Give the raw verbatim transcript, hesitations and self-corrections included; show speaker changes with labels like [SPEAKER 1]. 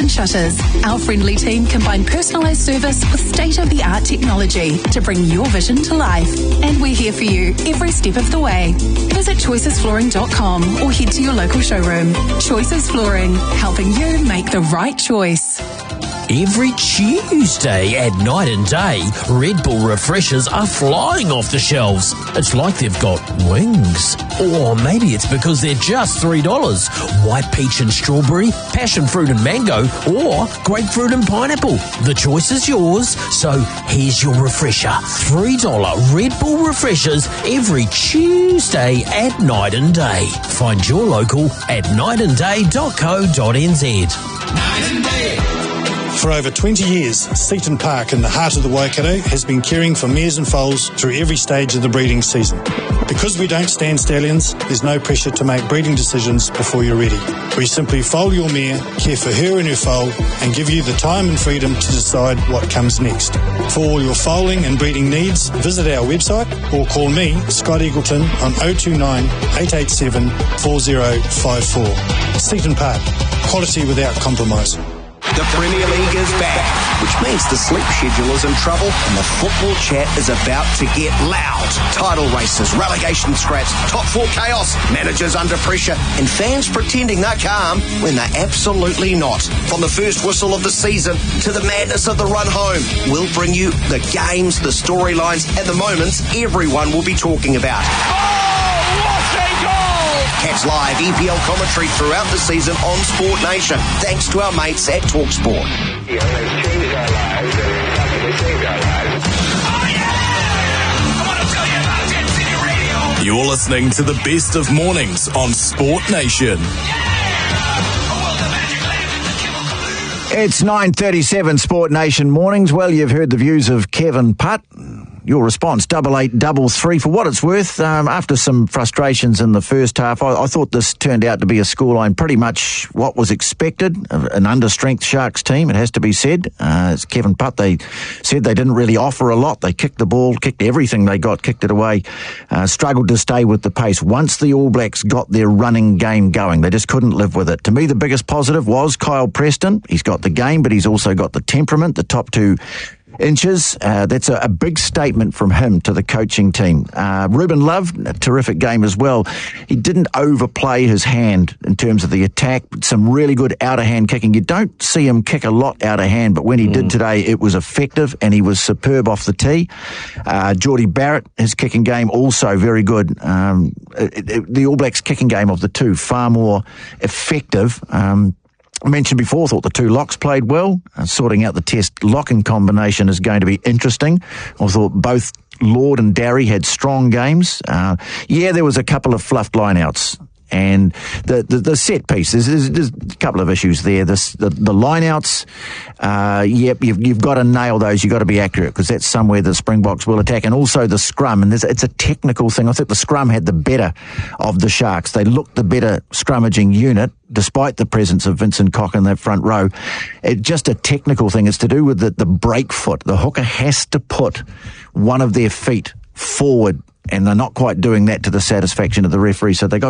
[SPEAKER 1] and shutters. Our friendly team combine personalised service with state-of-the-art technology to bring your vision to life. And we're here for you every step of the way. Visit choices flooring dot com or head to your local showroom. Choices Flooring, helping you make the right choice.
[SPEAKER 2] Every Tuesday at Night and Day, Red Bull refreshers are flying off the shelves. It's like they've got wings. Or maybe it's because they're just three dollars. White peach and strawberry, passion fruit and mango, or grapefruit and pineapple. The choice is yours, so here's your refresher. three dollars Red Bull refreshers every Tuesday at Night and Day. Find your local at night and day dot co dot n z.
[SPEAKER 3] Night and Day.
[SPEAKER 4] For over twenty years, Seaton Park in the heart of the Waikato has been caring for mares and foals through every stage of the breeding season. Because we don't stand stallions, there's no pressure to make breeding decisions before you're ready. We simply foal your mare, care for her and her foal, and give you the time and freedom to decide what comes next. For all your foaling and breeding needs, visit our website or call me, Scott Eagleton, on oh two nine, eight eight seven, four oh five four. Seaton Park, quality without compromise.
[SPEAKER 5] The Premier League is back, which means the sleep schedule is in trouble and the football chat is about to get loud. Title races, relegation scraps, top four chaos, managers under pressure, and fans pretending they're calm when they're absolutely not. From the first whistle of the season to the madness of the run home, we'll bring you the games, the storylines, and the moments everyone will be talking about.
[SPEAKER 6] Oh, what a goal!
[SPEAKER 5] Catch live E P L commentary throughout the season on Sport Nation, thanks to our mates at TalkSport.
[SPEAKER 6] Yeah, they've changed our lives, and in fact, they changed our lives. Oh, yeah! I want to tell you about Jet City Radio!
[SPEAKER 7] You're listening to the best of mornings on Sport Nation.
[SPEAKER 8] It's nine thirty-seven Sport Nation mornings. Well, you've heard the views of Kevin Putt. Your response, double eight, double three. For what it's worth, um, after some frustrations in the first half, I, I thought this turned out to be a scoreline pretty much what was expected. An understrength Sharks team, it has to be said. Uh, it's Kevin Putt. They said they didn't really offer a lot. They kicked the ball, kicked everything they got, kicked it away, uh, struggled to stay with the pace. Once the All Blacks got their running game going, they just couldn't live with it. To me, the biggest positive was Kyle Preston. He's got the game, but he's also got the temperament, the top two inches. Uh, that's a, a big statement from him to the coaching team. Uh, Ruben Love, a terrific game as well. He didn't overplay his hand in terms of the attack. Some really good out-of-hand kicking. You don't see him kick a lot out of hand, but when he mm. did today, it was effective and he was superb off the tee. Uh, Geordie Barrett, his kicking game also very good. Um, it, it, the All Blacks kicking game of the two, far more effective. Um, I mentioned before, thought the two locks played well. Uh, sorting out the test locking combination is going to be interesting. I thought both Lord and Darry had strong games. Uh, yeah, there was a couple of fluffed lineouts. And the, the, the set piece, there's, there's, there's a couple of issues there. This, the, the lineouts, uh, yep, you've, you've got to nail those. You've got to be accurate because that's somewhere the Springboks will attack. And also the scrum, and there's, it's a technical thing. I think the scrum had the better of the Sharks. They looked the better scrummaging unit, despite the presence of Vincent Koch in that front row. It's just a technical thing. It's to do with the, the break foot. The hooker has to put one of their feet forward, and they're not quite doing that to the satisfaction of the referee. So they got